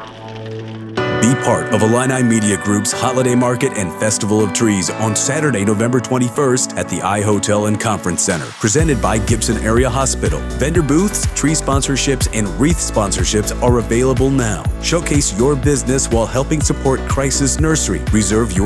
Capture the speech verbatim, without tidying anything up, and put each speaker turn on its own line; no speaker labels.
Be part of Illini Media Group's Holiday Market and Festival of Trees on Saturday, November twenty-first at the I Hotel and Conference Center, presented by Gibson Area Hospital. Vendor booths, tree sponsorships, and wreath sponsorships are available now. Showcase your business while helping support Crisis Nursery. Reserve your